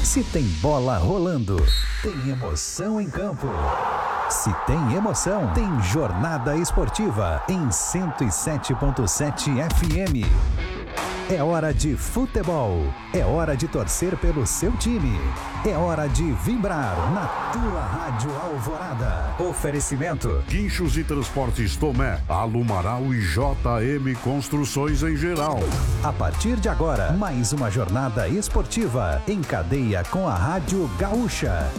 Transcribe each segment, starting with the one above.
Se tem bola rolando, tem emoção em campo. Se tem emoção, tem Jornada Esportiva em 107.7 FM. É hora de futebol, é hora de torcer pelo seu time, é hora de vibrar na tua Rádio Alvorada. Oferecimento: Guinchos e Transportes Tomé, Alumaral e JM Construções em geral. A partir de agora, mais uma jornada esportiva em cadeia com a Rádio Gaúcha.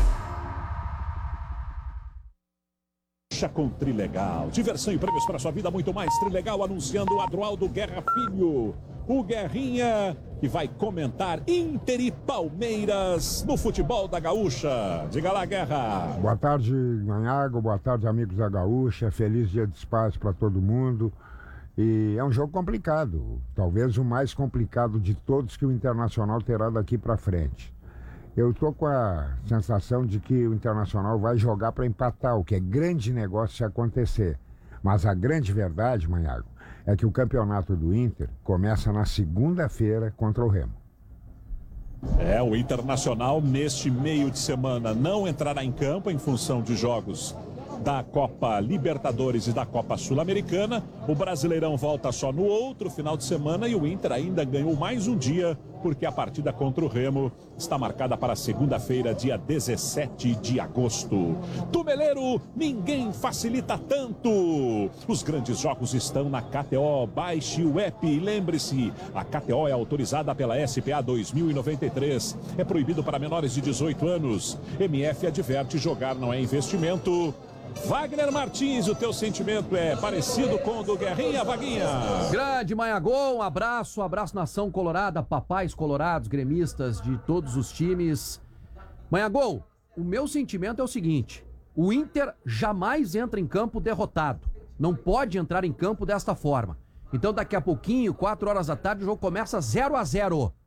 Com Trilegal, diversão e prêmios para sua vida, muito mais. Trilegal anunciando o Adroaldo Guerra Filho, o Guerrinha, que vai comentar Inter e Palmeiras no futebol da Gaúcha. Diga lá, Guerra. Boa tarde, Manhago, boa tarde, amigos da Gaúcha, feliz dia de paz para todo mundo. E é um jogo complicado, talvez o mais complicado de todos que o Internacional terá daqui para frente. Eu estou com a sensação de que o Internacional vai jogar para empatar, o que é grande negócio se acontecer. Mas a grande verdade, Manhago, é que o campeonato do Inter começa na segunda-feira contra o Remo. O Internacional neste meio de semana não entrará em campo em função de jogos da Copa Libertadores e da Copa Sul-Americana. O Brasileirão volta só no outro final de semana e o Inter ainda ganhou mais um dia, porque a partida contra o Remo está marcada para segunda-feira, dia 17 de agosto. Tumeleiro, ninguém facilita tanto. Os grandes jogos estão na KTO. Baixe o app e lembre-se, a KTO é autorizada pela SPA 2093. É proibido para menores de 18 anos. MF adverte: jogar não é investimento. Wagner Martins, o teu sentimento é parecido com o do Guerrinha, Vaguinha? Grande Maiagol, um abraço nação colorada, papais colorados, gremistas de todos os times. Maiagol, o meu sentimento é o seguinte: o Inter jamais entra em campo derrotado, não pode entrar em campo desta forma. Então daqui a pouquinho, 4 horas da tarde, o jogo começa 0-0.